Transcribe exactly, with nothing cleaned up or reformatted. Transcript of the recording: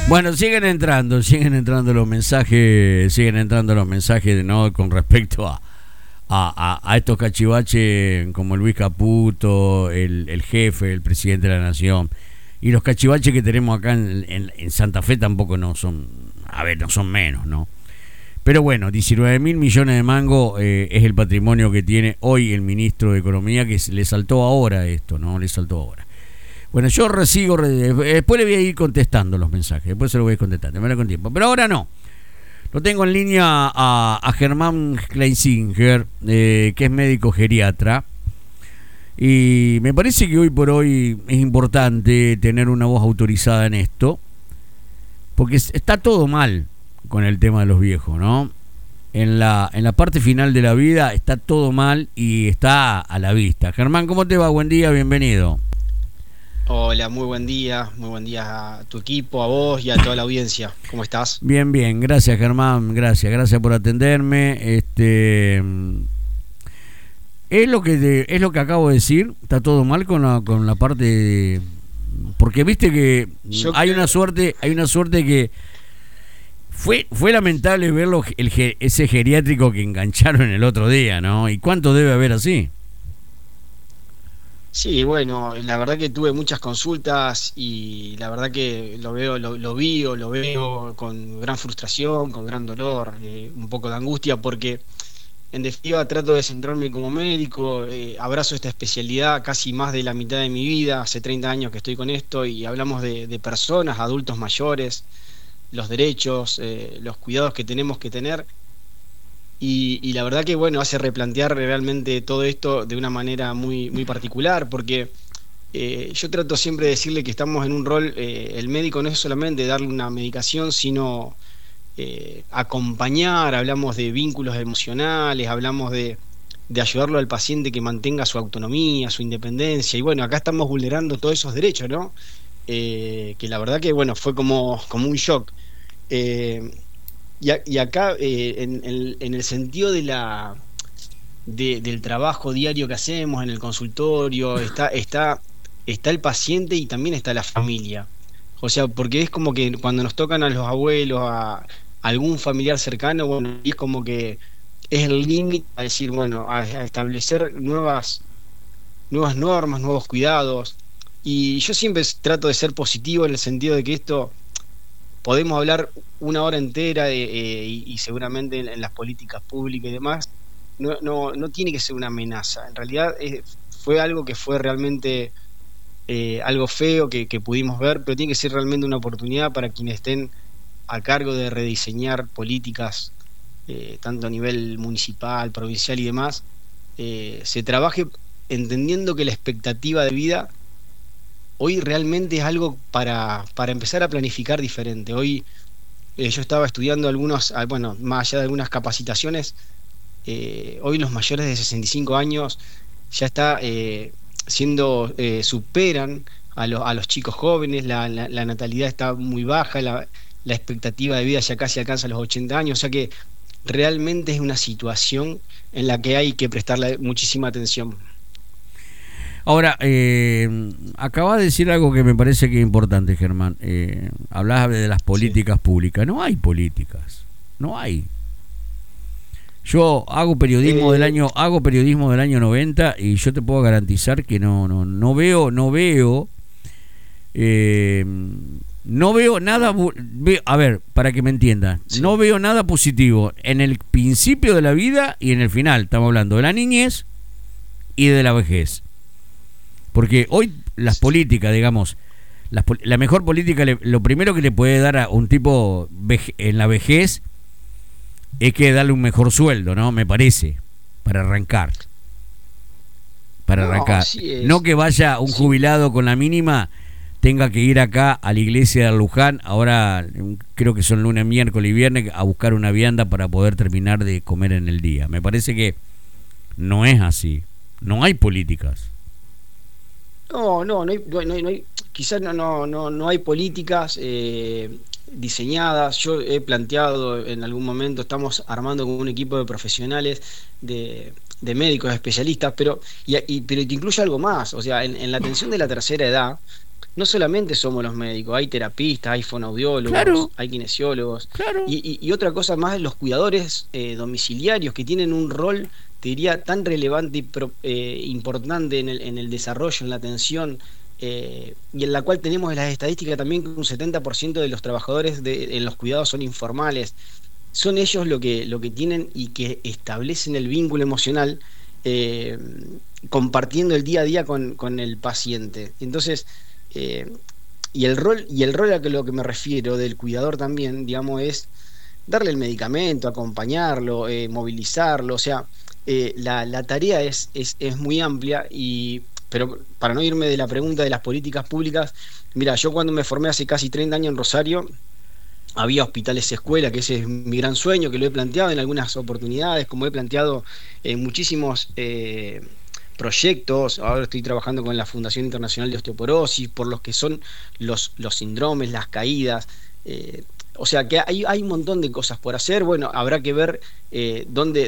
Bueno, siguen entrando, siguen entrando los mensajes, siguen entrando los mensajes, ¿no? Con respecto a, a, a, a estos cachivaches como Luis Caputo, el, el jefe, el presidente de la nación. Y los cachivaches que tenemos acá en, en, en Santa Fe tampoco no son, a ver, no son menos, ¿no? Pero bueno, diecinueve mil millones de mangos eh, es el patrimonio que tiene hoy el ministro de Economía, que le saltó ahora esto, ¿no? Le saltó ahora. Bueno, yo recibo, después le voy a ir contestando los mensajes, después se los voy a ir contestando, me da con tiempo. Pero ahora no. Lo tengo en línea a, a Germán Kleinsinger, eh, que es médico geriatra. Y me parece que hoy por hoy es importante tener una voz autorizada en esto, porque está todo mal con el tema de los viejos, ¿no? En la, en la parte final de la vida está todo mal y está a la vista. Germán, ¿cómo te va? Buen día, bienvenido. Hola, muy buen día, muy buen día a tu equipo, a vos y a toda la audiencia. ¿Cómo estás? Bien, bien, gracias Germán, gracias, gracias por atenderme. Este es lo que te, es lo que acabo de decir, está todo mal con la con la parte de, porque viste que Yo hay creo... una suerte, hay una suerte que fue fue lamentable verlo el ese geriátrico que engancharon el otro día, ¿no? ¿Y cuánto debe haber así? Sí, bueno, la verdad que tuve muchas consultas y la verdad que lo veo, lo, lo vi o lo veo con gran frustración, con gran dolor, eh, un poco de angustia, porque en definitiva trato de centrarme como médico, eh, abrazo esta especialidad casi más de la mitad de mi vida, hace treinta años que estoy con esto y hablamos de, de personas, adultos mayores, los derechos, eh, los cuidados que tenemos que tener. Y, y la verdad que bueno, hace replantear realmente todo esto de una manera muy, muy particular, porque eh, yo trato siempre de decirle que estamos en un rol, eh, el médico no es solamente darle una medicación, sino eh, acompañar, hablamos de vínculos emocionales, hablamos de, de ayudarlo al paciente que mantenga su autonomía, su independencia, y bueno, acá estamos vulnerando todos esos derechos, ¿no? Eh, que la verdad que bueno, fue como, como un shock. Eh, Y, a, y acá, eh, en, en, en el sentido de la de, del trabajo diario que hacemos en el consultorio, está, está, está el paciente y también está la familia. O sea, porque es como que cuando nos tocan a los abuelos, a, a algún familiar cercano, bueno, y es como que es el límite a decir, bueno, a, a establecer nuevas, nuevas normas, nuevos cuidados. Y yo siempre trato de ser positivo en el sentido de que esto podemos hablar una hora entera de, eh, y, y seguramente en, en las políticas públicas y demás, no, no, no tiene que ser una amenaza. En realidad es, fue algo que fue realmente eh, algo feo que, que pudimos ver, pero tiene que ser realmente una oportunidad para quienes estén a cargo de rediseñar políticas, eh, tanto a nivel municipal, provincial y demás, eh, se trabaje entendiendo que la expectativa de vida hoy realmente es algo para, para empezar a planificar diferente. Hoy eh, yo estaba estudiando algunos, bueno, más allá de algunas capacitaciones, eh, hoy los mayores de sesenta y cinco años ya está eh, siendo, eh, superan a, lo, a los chicos jóvenes, la, la, la natalidad está muy baja, la, la expectativa de vida ya casi alcanza los ochenta años, o sea que realmente es una situación en la que hay que prestarle muchísima atención. Ahora, eh, acabas de decir algo que me parece que es importante, Germán. Eh, hablabas de las políticas sí. públicas. No hay políticas, no hay. Yo hago periodismo eh, del año, hago periodismo del año noventa y yo te puedo garantizar que no, no, no veo, no veo, eh, no veo nada. Veo, a ver, para que me entiendas, sí. no veo nada positivo en el principio de la vida y en el final. Estamos hablando de la niñez y de la vejez. Porque hoy las políticas, digamos, las, la mejor política, lo primero que le puede dar a un tipo veje, en la vejez es que darle un mejor sueldo, ¿no? Me parece, para arrancar. Para no, arrancar. No que vaya un sí. jubilado con la mínima, tenga que ir acá a la iglesia de Luján, ahora creo que son lunes, miércoles y viernes, a buscar una vianda para poder terminar de comer en el día. Me parece que no es así. No hay políticas. No, no, no hay, no hay, no hay, quizás no, no, no, no hay políticas eh, diseñadas. Yo he planteado en algún momento, estamos armando con un equipo de profesionales, de, de médicos especialistas, pero, y, y, pero que incluye algo más. O sea, en, en la atención de la tercera edad, no solamente somos los médicos, hay terapistas, hay fonoaudiólogos, Claro, hay kinesiólogos, claro. y, y- y otra cosa más, los cuidadores eh, domiciliarios que tienen un rol, te diría, tan relevante y pro- eh, importante en el, en el desarrollo, en la atención, eh, y en la cual tenemos las estadísticas también que un setenta por ciento de los trabajadores de, en los cuidados son informales. Son ellos lo que, lo que tienen y que establecen el vínculo emocional, eh, compartiendo el día a día con, con el paciente. Entonces, eh, y el rol, y el rol a que lo que me refiero del cuidador también, digamos, es darle el medicamento, acompañarlo, eh, movilizarlo, o sea, eh, la, la tarea es, es, es muy amplia, y, pero para no irme de la pregunta de las políticas públicas, mira, yo cuando me formé hace casi treinta años en Rosario, había hospitales escuela, que ese es mi gran sueño, que lo he planteado en algunas oportunidades, como he planteado en muchísimos eh, proyectos. Ahora estoy trabajando con la Fundación Internacional de Osteoporosis, por los que son los, los síndromes, las caídas. Eh, o sea que hay, hay un montón de cosas por hacer. Bueno, habrá que ver eh, dónde,